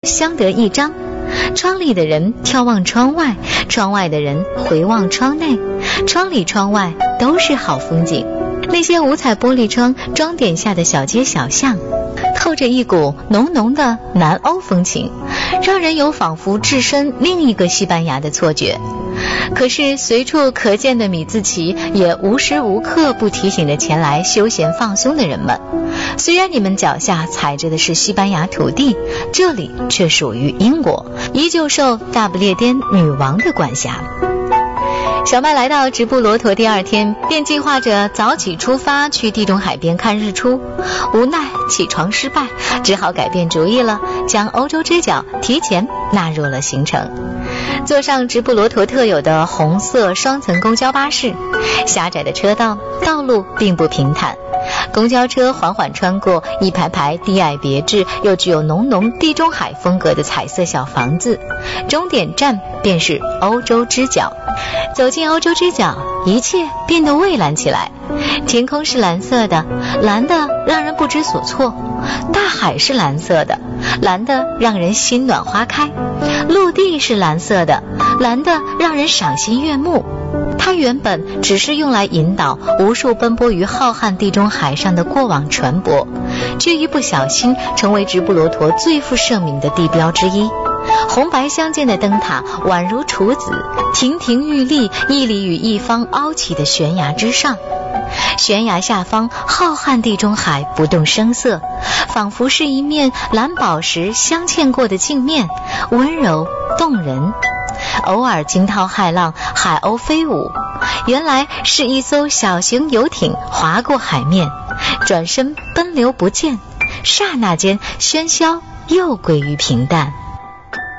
相得益彰。窗里的人眺望窗外，窗外的人回望窗内，窗里窗外都是好风景。那些五彩玻璃窗装点下的小街小巷，透着一股浓浓的南欧风情，让人有仿佛置身另一个西班牙的错觉。可是随处可见的米字旗也无时无刻不提醒着前来休闲放松的人们，虽然你们脚下踩着的是西班牙土地，这里却属于英国，依旧受大不列颠女王的管辖。小麦来到直布罗陀第二天，便计划着早起出发去地中海边看日出，无奈起床失败，只好改变主意了，将欧洲之角提前纳入了行程。坐上直布罗陀特有的红色双层公交巴士，狭窄的车道，道路并不平坦，公交车缓缓穿过一排排低矮别致又具有浓浓地中海风格的彩色小房子，终点站便是欧洲之角。走进欧洲之角，一切变得蔚蓝起来。天空是蓝色的，蓝的让人不知所措；大海是蓝色的，蓝的让人心暖花开；陆地是蓝色的，蓝的让人赏心悦目。它原本只是用来引导无数奔波于浩瀚地中海上的过往船舶，却一不小心成为直布罗陀最负盛名的地标之一。红白相间的灯塔宛如处子，亭亭玉立，屹立于一方凹起的悬崖之上。悬崖下方浩瀚地中海不动声色，仿佛是一面蓝宝石镶嵌过的镜面，温柔动人。偶尔惊涛骇浪，海鸥飞舞，原来是一艘小型游艇划过海面，转身奔流不见，刹那间喧嚣又归于平淡。